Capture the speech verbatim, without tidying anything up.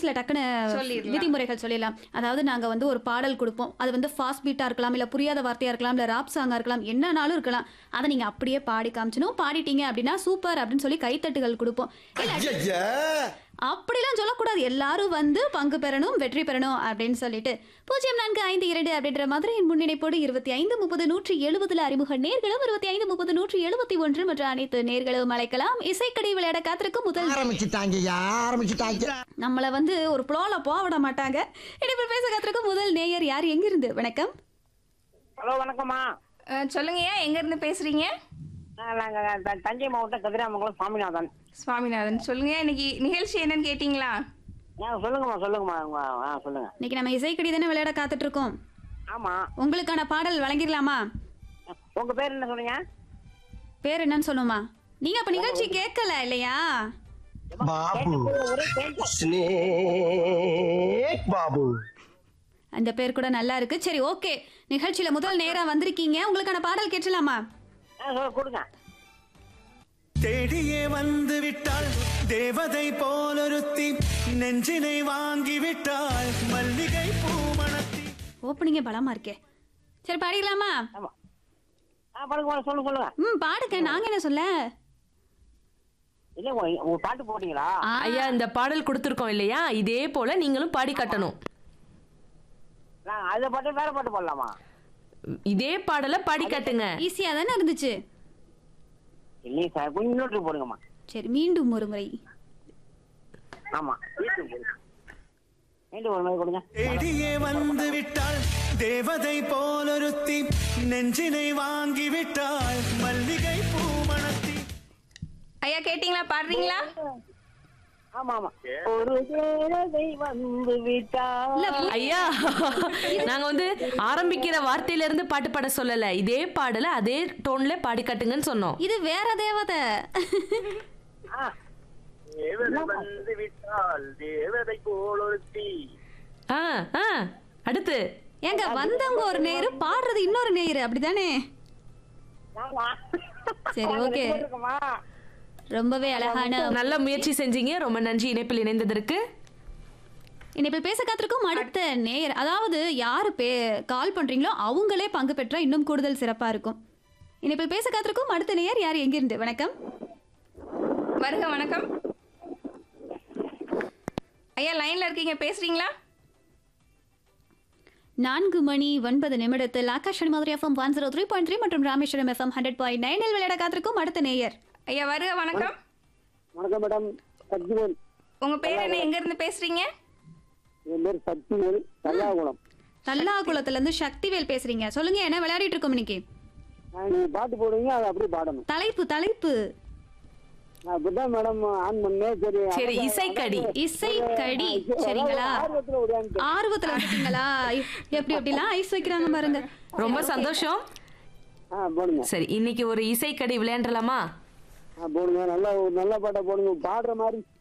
நிமிஷத்துல டக்குன்னு சொல்லிடலாம். விதிமுறைகள் சொல்லிடலாம். அதாவது நாங்க வந்து ஒரு பாடல் கொடுப்போம். அது வந்து ஃபாஸ்ட் பீட்டா இருக்கலாம், இல்ல புரியாத வார்த்தையா இருக்கலாம், இல்ல ராப் சாங்கா இருக்கலாம், என்னனாலும் இருக்கலாம். அதை நீங்க அப்படியே பாடி காமிச்சணும். பாடிட்டீங்க அப்படின்னா சூப்பர் அப்படின்னு சொல்லி கைத்தட்டுகள் கொடுப்போம். இல்ல அப்படிலாம் சொல்லக்கூடாது. எல்லாரும் வந்து பங்கு பெறணும், வெற்றி பெறணும் அப்படின்னு சொல்லிட்டு பூஜ்ஜியம் நான்கு ஐந்து இரண்டு அப்படின்ற மதுரையின் முன்னிணைப்போடு இருபத்தி ஐந்து முப்பது நூற்றி எழுபதுல அறிமுக நேர்களும் இருபத்தி ஐந்து முப்பது நூற்றி எழுபத்தி ஒன்று மற்ற அனைத்து நேர்களும் அழைக்கலாம். இசைக்கடி விளையாட காத்திருக்கும் முதல் ஆரம்பிச்சுட்டாங்கய்யா ஆரம்பிச்சுட்டாங்க. நம்மள வந்து ஒரு ப்ளோல போக விட மாட்டாங்க. இனிமேல் பேச காத்திருக்கும் முதல் நேயர் யார், எங்கிருந்து? வணக்கம். ஹலோ வணக்கம்மா. அஹ், சொல்லுங்கய்யா, எங்க இருந்து பேசுறீங்க? நாங்கள் த- தஞ்சை மாவட்டம் கதிராமங்கலம் சுவாமிநாதன். சுவாமிநாதன். சொல்லுங்க, இன்னைக்கு நிகழ்ச்சி என்னன்னு கேட்டீங்களா? ஆ சொல்லுங்கம்மா சொல்லுங்கம்மா உங்க- ஆ சொல்லுங்க. இன்னைக்கு நம்ம இசைக்கடி தானே விளையாட காத்துட்டு இருக்கோம். ஆமா, உங்களுக்கான பாடல் வழங்கிடலாமா? உங்க பேர் என்ன சொன்னீங்க? பேர் என்னன்னு சொல்லுமா? நீங்க அப்ப நிகழ்ச்சி கேட்கல இல்லையா? பாபு ஒரே கேள்வி. ஸ்னேக் பாபு. அந்த பேர் கூட நல்லா இருக்கு. சரி, ஓகே. நிகழ்ச்சியில முதல் நேரா வந்திருக்கீங்க. உங்களுக்கான பாடல் கேட்கலாமா? ஆ சொல்ல கொடுங்க. தேடியே வந்து விட்டாள் தேவதை போலொருத்தி நெஞ்சினை வாங்கி விட்டாள் மல்லிகை பூமணத்தி. ஓப்பனிங்கே பலமா இருக்கே. சரி, பாடிடலாமா? ஆமா, ஆ பாருங்க, சொல்லுங்க சொல்லுங்க. ம், பாடுங்க. நாங்க என்ன சொல்ல? இல்லை, உங்க உங்க பாட்டு போட்டீங்களா? ஆ, ஐயா, இந்த பாடல் கொடுத்துருக்கோம் இல்லையா, இதே போல நீங்களும் பாடி காட்டணும். நான் அதை பாட்டு வேற பாட்டு போடலாமா? இதே பாடலை பாடி காட்டுங்க. ஈஸியா தானே இருந்துச்சு. இல்லையே சார், கொஞ்சம் இன்னொரு போடுங்கம்மா. சரி, மீண்டும் ஒரு முறை. ஆமா, மீண்டும் ஒரு மாதிரி கொடுங்க. தேடியே வந்து விட்டாள் தேவதை போலொருத்தி நெஞ்சினை வாங்கி விட்டாள் மல்லிகை பூமணத்தி. ஐயா, கேட்டீங்களா? பாடுறீங்களா? ஆமா ஆமா. ஒரு தேவதை வந்து விட்டாள். இல்ல, பு- ஐயா, நாங்க வந்து ஆரம்பிக்கிற வார்த்தையில இருந்து பாட்டு பாட சொல்லல, இதே பாடலை அதே டோன்ல பாடி காட்டுங்கன்னு சொன்னோம். இது வேற தேவதை. ஆ, தேவதை வந்து விட்டாள் தேவதை போலொருத்தி. ஆ ஆ அடுத்து ஏங்க, வந்தவங்க ஒரு நேரு, பாடுறது இன்னொரு நேரு, அப்படிதானே? ஆமா. சரி, ஓகே. இருக்குமா? ரொம்பவே அழகான நல்ல முயற்சி செஞ்சீங்க. ரொம்ப நன்றி இணைப்பில் இணைந்ததற்கு. இனிப்பில் பேச காத்திருக்கும் அடுத்த நேயர். அதாவது யாரு பே கால் பண்றீங்களோ அவங்களே பங்கு பெற்றா இன்னும் கூடுதல் சிறப்பா இருக்கும். இனிப்பில் பேச காத்திருக்கும் அடுத்த நேயர் யார், எங்கிருந்து? வணக்கம். வருக, வணக்கம். ஐயா, லைன்ல இருக்கீங்க, பேசுறீங்களா? நான்கு மணி ஒன்பது நிமிடத்தில் Akash Madurai FM one zero three point three மற்றும் ராமேஸ்வரம் எஃப்எம் ஹண்ட்ரட் பாயிண்ட் நைனில் விளையாட காத்திருக்கும் அடுத்த நேயர். ஐயா, வருக, வணக்கம். வணக்கம் மேடம், சக்திவேல். உங்க பேர் என்ன, எங்க இருந்து பேசுறீங்க? என் பேர் சக்திவேல், தல்லாகுளம். தல்லாகுளத்துல இருந்து சக்திவேல் பேசுறீங்க. சொல்லுங்க, என்ன விளையாடிட்டு இருக்கோம் இன்னைக்கு? நான் நீங்க பாட்டு போடுவீங்க, அதை அப்படியே பாடணும். தலைப்பு தலைப்பு நான் அப்படிதான் மேடம் ஆன் பண்ணேன். சரி சரி, இசைக்கடி. இசைக்கடி. சரிங்களா? ஆர்வத்துல ஓடியாந்து. ஆர்வத்துல வந்துட்டீங்களா? எப்படி எப்படிலாம் ஐஸ் வைக்கிறாங்க பாருங்க. ரொம்ப சந்தோஷம். ஆ போடுங்க. சரி, இன்னைக்கு ஒரு இசைக்கடி விளையாண்டலாமா? ஆ போடுங்க, நல்ல ஒரு நல்ல பாட்டை போடுங்க, பாடுற மாதிரி.